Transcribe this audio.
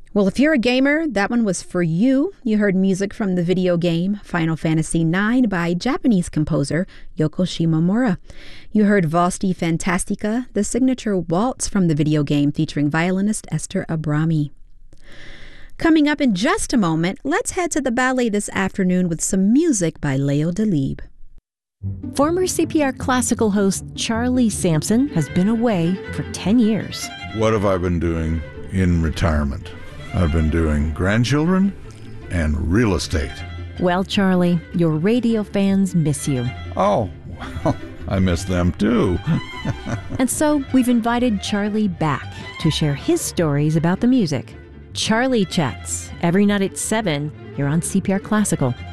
Well, if you're a gamer, that one was for you. You heard music from the video game Final Fantasy IX by Japanese composer Yoko Shimomura. You heard Valsti Fantastica, the signature waltz from the video game featuring violinist Esther Abrami. Coming up in just a moment, let's head to the ballet this afternoon with some music by Leo Delibes. Former CPR Classical host Charlie Sampson has been away for 10 years. What have I been doing in retirement? I've been doing grandchildren and real estate. Well, Charlie, your radio fans miss you. Oh, well, I miss them too. And so we've invited Charlie back to share his stories about the music. Charlie Chats, every night at 7 here on CPR Classical.